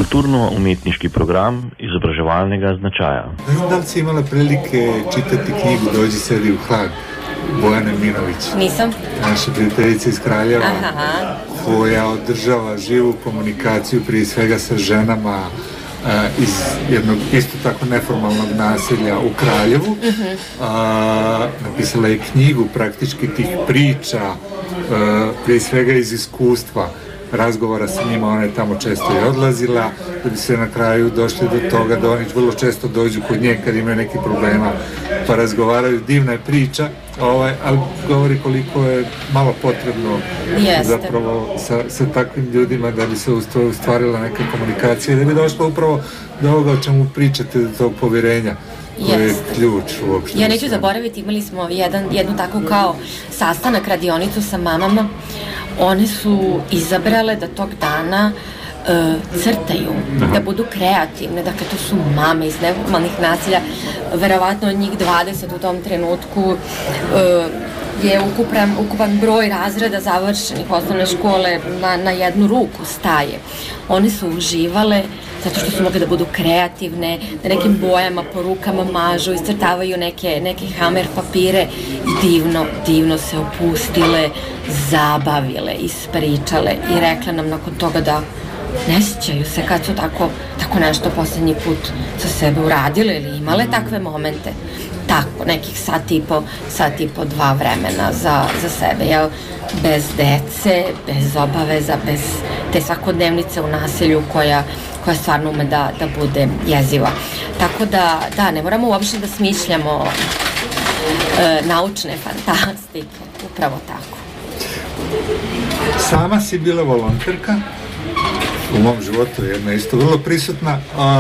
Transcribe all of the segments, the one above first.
kulturno-umetniški program izobraževalnega značaja. Ne znam da li si imala prilike čitati knjigu Dođi sedi u hlad Bojane Minović. Nisam. Naša prijateljica iz Kraljeva, koja održava živu komunikaciju prije svega sa ženama iz jednog isto tako neformalnog naselja u Kraljevu. Napisala je knjigu praktički tih priča, prije svega iz iskustva razgovora sa njima, ona je tamo često i odlazila, da bi se na kraju došli do toga da oni vrlo često dođu kod nje kad imaju neki problema pa razgovaraju. Divna je priča, ali govori koliko je malo potrebno zapravo sa takvim ljudima da bi se ustvarila neka komunikacija, da bi došlo upravo do ovoga o čemu pričate, do tog povjerenja koje je ključ uopšte. Ja neću zaboraviti, imali smo jednu takvu kao sastanak, radionicu sa mamama. One su izabrale da tog dana crtaju, da budu kreativne, dakle to su mame iz neformalnih naselja, verovatno od njih 20 u tom trenutku je ukupan broj razreda završenih osnovne škole na jednu ruku staje. One su uživale zato što su mogli da budu kreativne, da nekim bojama po rukama mažu, iscrtavaju neke hamer papire i divno se opustile, zabavile, ispričale i rekle nam nakon toga da ne sjećaju se kad su tako nešto posljednji put sa sebe uradile ili imale takve momente. Tako, nekih sat i po 2 vremena za sebe, jel? Bez dece, bez obaveza, bez te svakodnevnice u naselju koja stvarno ume da bude jeziva. Tako da, ne moramo uopšte da smišljamo naučne fantastike, upravo tako. Sama si bila volonterka, u mom životu jedna isto vrlo prisutna,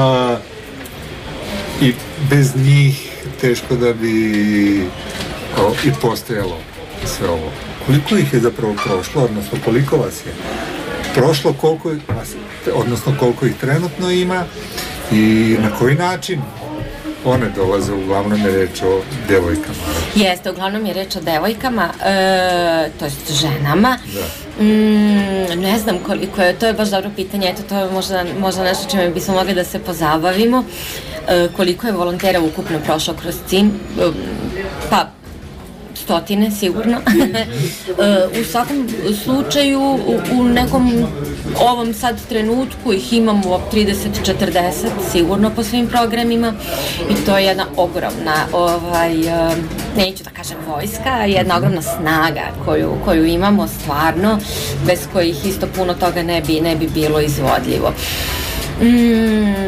i bez njih teško da bi i postojalo sve ovo. Koliko ih je zapravo prošlo, odnosno koliko vas je prošlo, koliko ih trenutno ima i na koji način one dolaze, uglavnom je reč o devojkama. Jeste, uglavnom je reč o devojkama, to jest ženama. Ne znam koliko je, to je baš dobro pitanje, eto to je možda nešto čime bismo mogli da se pozabavimo. Koliko je volontera ukupno prošlo kroz CIM? Pa, 100 sigurno. U svakom slučaju, u nekom ovom sad trenutku ih imamo 30-40 sigurno po svim programima i to je jedna ogromna, neću da kažem vojska, jedna ogromna snaga koju imamo stvarno, bez kojih isto puno toga ne bi bilo izvodljivo.